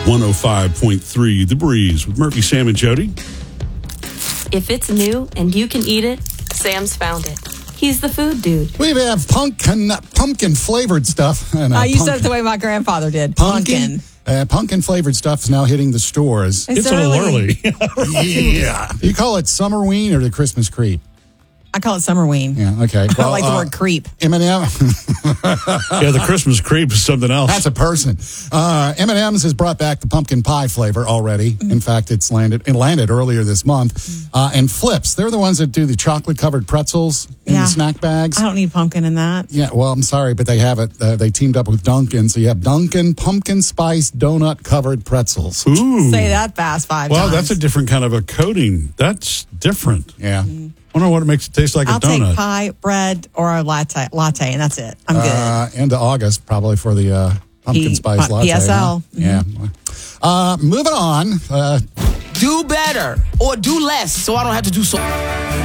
105.3 The Breeze with Murphy, Sam, and Jody. If it's new and you can eat it, Sam's found it. He's the food dude. We have pumpkin flavored stuff. You said it the way my grandfather did. Pumpkin. Pumpkin flavored stuff is now hitting the stores. It's a little early. Yeah. You call it Summerween or the Christmas creep? I call it Summerween. Yeah, okay. I like the word creep. M&M. Yeah, the Christmas creep is something else. That's a person. M&M's has brought back the pumpkin pie flavor already. In fact, it landed earlier this month. And Flips, they're the ones that do the chocolate-covered pretzels in the snack bags. I don't need pumpkin in that. Yeah, well, I'm sorry, but they have it. They teamed up with Dunkin', so you have Dunkin' pumpkin spice donut-covered pretzels. Ooh. Say that fast 5 times. Well, that's a different kind of a coating. That's different. Yeah. I wonder what it makes it taste like I'll a donut. take pie, bread, or a latte, and that's it. I'm good. Into August, probably for the pumpkin spice latte. PSL. Huh? Yeah. Moving on. Do better or do less so I don't have to do so.